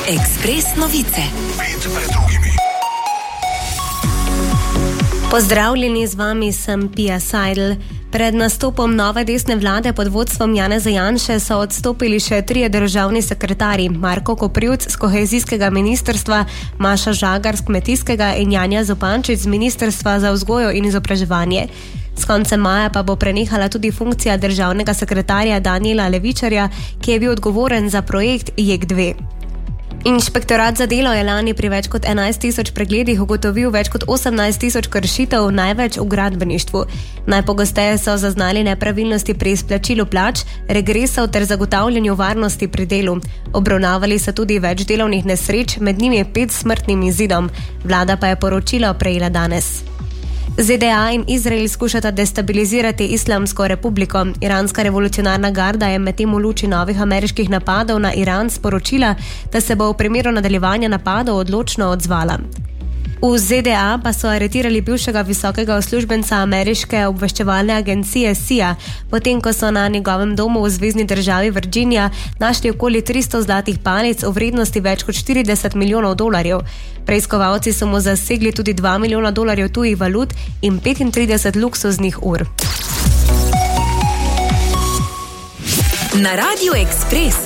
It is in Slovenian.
Ekspres novice. Pozdravljeni, z vami sem Pia Seidel. Pred nastopom nove desne vlade pod vodstvom Janeza Janše so odstopili še 3 državni sekretarji: Marko Koprivc z kohezijskega ministrstva, Maša Žagar z kmetijskega in Janja Zupančič z ministrstva za vzgojo in izobraževanje. S koncem maja pa bo prenehala tudi funkcija državnega sekretarja Danijela Levičarja, ki je bil odgovoren za projekt JEK2. Inšpektorat za delo je lani pri več kot 11 tisoč pregledih ugotovil več kot 18 tisoč kršitev, največ v gradbeništvu. Najpogosteje so zaznali nepravilnosti pri izplačilu plač, regresov ter zagotavljanju varnosti pri delu. Obravnavali so tudi več delovnih nesreč, med njimi 5 smrtnim izidom. Vlada pa je poročilo prejela danes. ZDA in Izrael skušata destabilizirati Islamsko republiko. Iranska revolucionarna garda je medtem v luči novih ameriških napadov na Iran sporočila, da se bo v primeru nadaljevanja napadov odločno odzvala. V ZDA pa so aretirali bivšega visokega uslužbenca ameriške obveščevalne agencije CIA, potem ko so na njegovem domu v zvezni državi Virginia našli okoli 300 zlatih palic v vrednosti več kot 40 milijonov dolarjev. Preiskovalci so mu zasegli tudi 2 milijona dolarjev tujih valut in 35 luksuznih ur. Na Radiu Ekspres